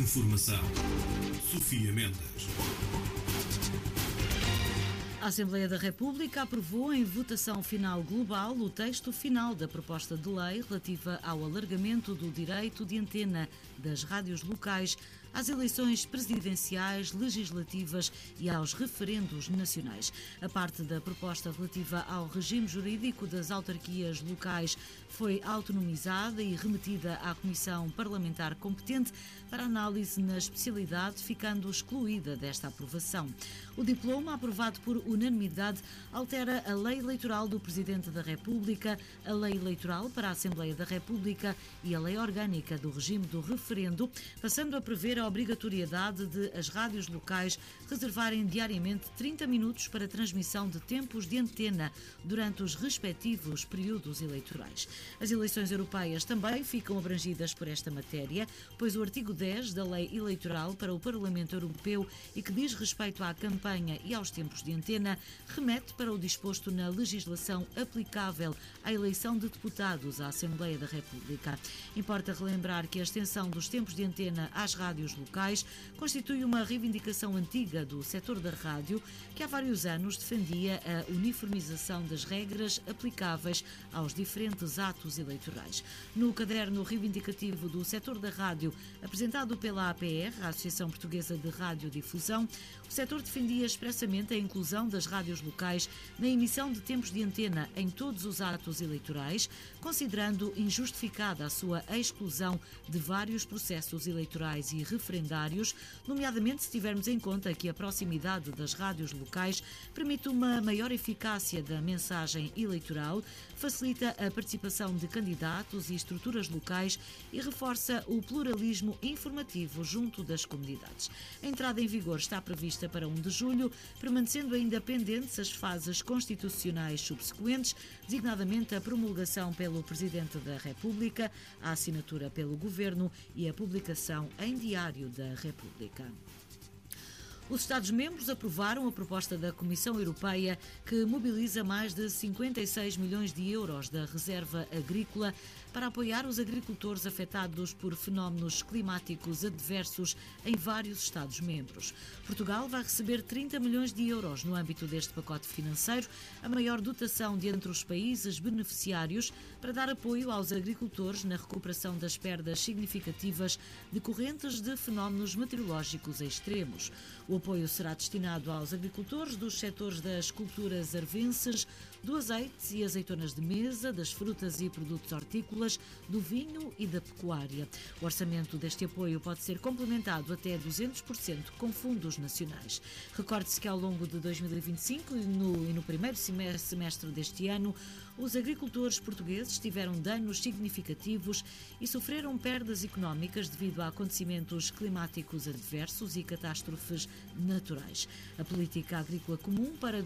Informação. Sofia Mendes. A Assembleia da República aprovou em votação final global o texto final da proposta de lei relativa ao alargamento do direito de antena das rádios locais às eleições presidenciais, legislativas e aos referendos nacionais. A parte da proposta relativa ao regime jurídico das autarquias locais foi autonomizada e remetida à Comissão Parlamentar competente para análise na especialidade, ficando excluída desta aprovação. O diploma, aprovado por unanimidade, altera a Lei Eleitoral do Presidente da República, a Lei Eleitoral para a Assembleia da República e a Lei Orgânica do Regime do Referendo, passando a prever a obrigatoriedade de as rádios locais reservarem diariamente 30 minutos para transmissão de tempos de antena durante os respectivos períodos eleitorais. As eleições europeias também ficam abrangidas por esta matéria, pois o artigo 10 da Lei Eleitoral para o Parlamento Europeu e que diz respeito à campanha e aos tempos de antena remete para o disposto na legislação aplicável à eleição de deputados à Assembleia da República. Importa relembrar que a extensão dos tempos de antena às rádios locais constitui uma reivindicação antiga do setor da rádio, que há vários anos defendia a uniformização das regras aplicáveis aos diferentes atos eleitorais. No caderno reivindicativo do setor da rádio, apresentado pela APR, a Associação Portuguesa de Radiodifusão, o setor defendia expressamente a inclusão das rádios locais na emissão de tempos de antena em todos os atos eleitorais, considerando injustificada a sua exclusão de vários processos eleitorais e referendários, nomeadamente se tivermos em conta que a proximidade das rádios locais permite uma maior eficácia da mensagem eleitoral, facilita a participação de candidatos e estruturas locais e reforça o pluralismo informativo junto das comunidades. A entrada em vigor está prevista para 1 de julho, permanecendo ainda pendentes as fases constitucionais subsequentes, designadamente a promulgação pelo Presidente da República, a assinatura pelo Governo e a publicação em Diário da República. Os Estados-membros aprovaram a proposta da Comissão Europeia que mobiliza mais de 56 milhões de euros da reserva agrícola para apoiar os agricultores afetados por fenómenos climáticos adversos em vários Estados-membros. Portugal vai receber 30 milhões de euros no âmbito deste pacote financeiro, a maior dotação de entre os países beneficiários para dar apoio aos agricultores na recuperação das perdas significativas decorrentes de fenómenos meteorológicos extremos. O apoio será destinado aos agricultores dos setores das culturas arvenses, do azeite e azeitonas de mesa, das frutas e produtos hortícolas, do vinho e da pecuária. O orçamento deste apoio pode ser complementado até 200% com fundos nacionais. Recorde-se que ao longo de 2025 e no primeiro semestre deste ano, os agricultores portugueses tiveram danos significativos e sofreram perdas económicas devido a acontecimentos climáticos adversos e catástrofes naturais. A política agrícola comum para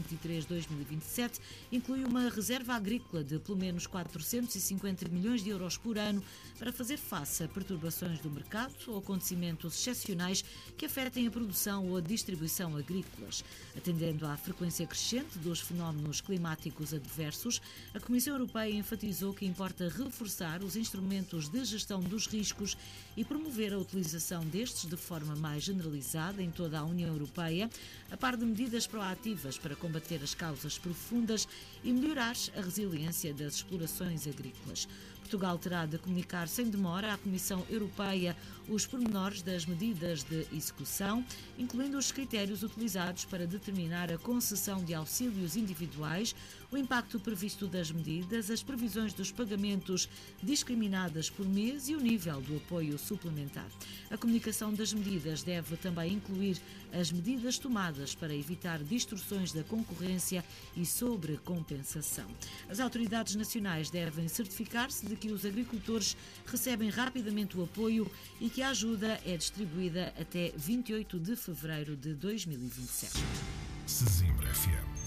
2023-2027 inclui uma reserva agrícola de pelo menos 450 milhões de euros por ano para fazer face a perturbações do mercado ou acontecimentos excepcionais que afetem a produção ou a distribuição agrícolas. Atendendo à frequência crescente dos fenómenos climáticos adversos, a Comissão Europeia enfatizou que importa reforçar os instrumentos de gestão dos riscos e promover a utilização destes de forma mais generalizada em toda a União Europeia, a par de medidas proativas para combater as causas profundas e melhorar a resiliência das explorações agrícolas. Portugal terá de comunicar sem demora à Comissão Europeia os pormenores das medidas de execução, incluindo os critérios utilizados para determinar a concessão de auxílios individuais, o impacto previsto das medidas, as previsões dos pagamentos discriminadas por mês e o nível do apoio suplementar. A comunicação das medidas deve também incluir as medidas tomadas para evitar distorções da concorrência e sobrecompensação. As autoridades nacionais devem certificar-se de que os agricultores recebem rapidamente o apoio e que a ajuda é distribuída até 28 de fevereiro de 2027. Sesimbra FM.